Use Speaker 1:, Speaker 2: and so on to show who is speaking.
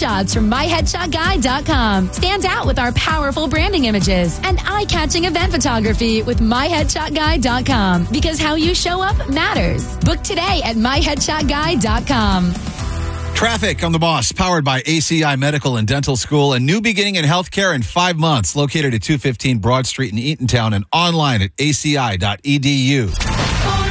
Speaker 1: headshots from myheadshotguy.com. Stand out with our powerful branding images and eye-catching event photography with myheadshotguy.com. Because how you show up matters. Book today at myheadshotguy.com.
Speaker 2: Traffic on The Boss, powered by ACI Medical and Dental School. A new beginning in healthcare in 5 months. Located at 215 Broad Street in Eatontown and online at aci.edu.